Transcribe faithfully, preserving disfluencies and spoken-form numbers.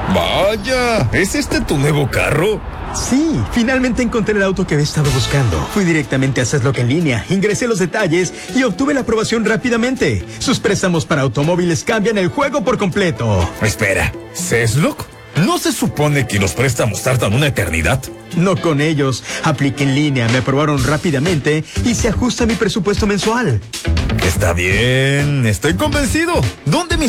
Vaya, ¿es este tu nuevo carro? Sí, finalmente encontré el auto que he estado buscando. Fui directamente a Ceslock en línea, ingresé los detalles y obtuve la aprobación rápidamente. Sus préstamos para automóviles cambian el juego por completo. Espera, ¿Ceslock? ¿No se supone que los préstamos tardan una eternidad? No con ellos. Apliqué en línea, me aprobaron rápidamente y se ajusta a mi presupuesto mensual. Está bien, estoy convencido. ¿Dónde me